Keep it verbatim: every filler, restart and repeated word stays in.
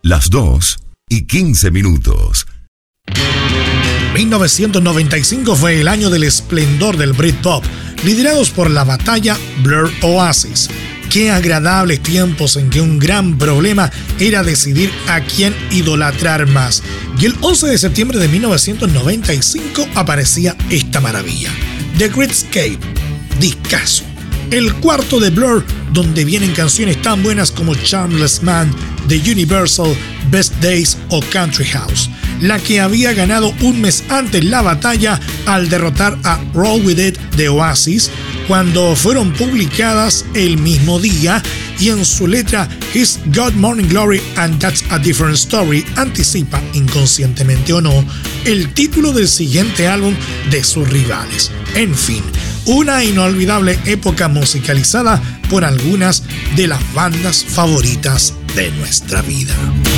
las dos y quince minutos. mil novecientos noventa y cinco fue el año del esplendor del Britpop, liderados por la batalla Blur Oasis. Qué agradables tiempos en que un gran problema era decidir a quién idolatrar más. Y el once de septiembre de mil novecientos noventa y cinco aparecía esta maravilla: The Greatscape, discazo. El cuarto de Blur, donde vienen canciones tan buenas como Charmless Man, The Universal, Best Days o Country House, la que había ganado un mes antes la batalla al derrotar a Roll With It de Oasis, cuando fueron publicadas el mismo día, y en su letra His God Morning Glory and That's a Different Story anticipa, inconscientemente o no, el título del siguiente álbum de sus rivales. En fin, una inolvidable época musicalizada por algunas de las bandas favoritas de nuestra vida.